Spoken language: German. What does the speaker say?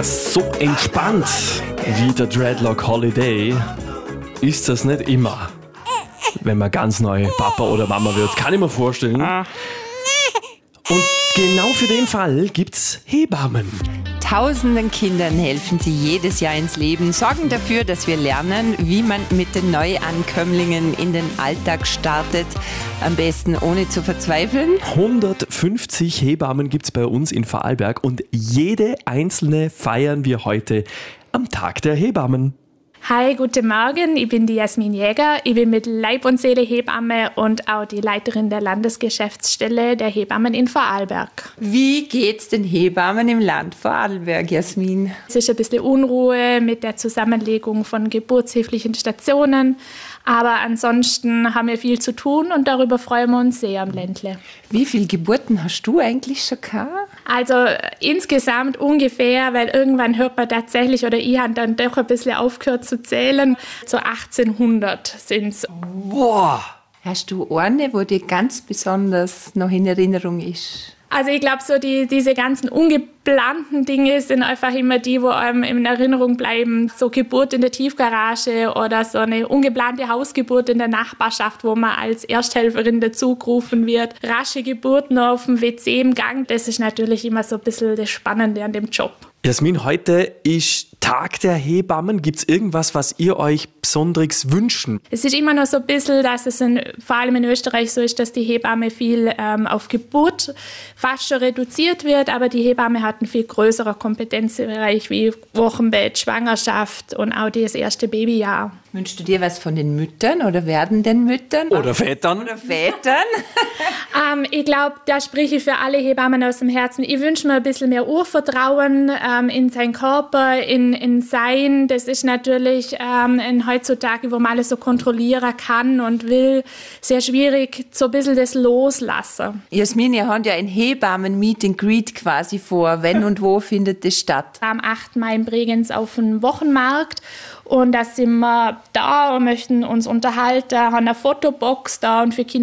So entspannt wie der Dreadlock Holiday ist das nicht immer, wenn man ganz neu Papa oder Mama wird. Kann ich mir vorstellen. Und genau für den Fall gibt's Hebammen. Tausenden Kindern helfen sie jedes Jahr ins Leben, sorgen dafür, dass wir lernen, wie man mit den Neuankömmlingen in den Alltag startet. Am besten ohne zu verzweifeln. 150 Hebammen gibt's bei uns in Vorarlberg und jede einzelne feiern wir heute am Tag der Hebammen. Hi, guten Morgen, ich bin die Jasmin Jäger. Ich bin mit Leib und Seele Hebamme und auch die Leiterin der Landesgeschäftsstelle der Hebammen in Vorarlberg. Wie geht's den Hebammen im Land Vorarlberg, Jasmin? Es ist ein bisschen Unruhe mit der Zusammenlegung von geburtshilflichen Stationen. Aber ansonsten haben wir viel zu tun und darüber freuen wir uns sehr am Ländle. Wie viele Geburten hast du eigentlich schon gehabt? Also insgesamt ungefähr, weil irgendwann hört man tatsächlich, oder ich habe dann doch ein bisschen aufgehört zu zählen, so 1800 sind es. Boah! Hast du eine, wo dir ganz besonders noch in Erinnerung ist? Also ich glaube, so diese ganzen ungeplanten Dinge sind einfach immer die, wo einem in Erinnerung bleiben. So Geburt in der Tiefgarage oder so eine ungeplante Hausgeburt in der Nachbarschaft, wo man als Ersthelferin dazugerufen wird. Rasche Geburten auf dem WC im Gang, das ist natürlich immer so ein bisschen das Spannende an dem Job. Jasmin, heute ist Tag der Hebammen. Gibt's irgendwas, was ihr euch besonders wünschen? Es ist immer noch so ein bisschen, dass es vor allem in Österreich so ist, dass die Hebamme viel auf Geburt fast schon reduziert wird, aber die Hebamme hat einen viel größeren Kompetenzbereich wie Wochenbett, Schwangerschaft und auch das erste Babyjahr. Wünschst du dir was von den Müttern oder werdenden Müttern? Oder Vätern? Oder Vätern? Ich glaube, da spreche ich für alle Hebammen aus dem Herzen. Ich wünsche mir ein bisschen mehr Urvertrauen in seinen Körper, in Sein. Das ist natürlich heutzutage, wo man alles so kontrollieren kann und will, sehr schwierig, so ein bisschen das Loslassen. Jasmin, ihr habt ja ein Hebammen-Meet and Greet quasi vor. Wenn und wo findet das statt? Am 8. Mai in Bregenz auf dem Wochenmarkt. Und da sind wir da und möchten uns unterhalten, haben eine Fotobox da und für Kinder